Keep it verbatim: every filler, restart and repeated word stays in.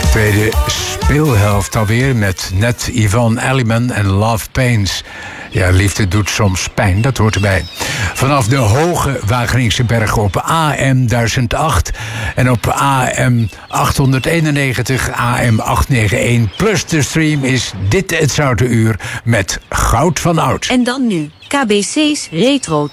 Tweede speelhelft alweer met net Yvonne Elliman en Love Pains. Ja, liefde doet soms pijn, dat hoort erbij. Vanaf de hoge Wageningse bergen op A M duizend acht en op A M achthonderdeenennegentig, A M achthonderdeenennegentig plus de stream is dit het Zoute Uur met Goud van Oud. En dan nu, K B C's Retro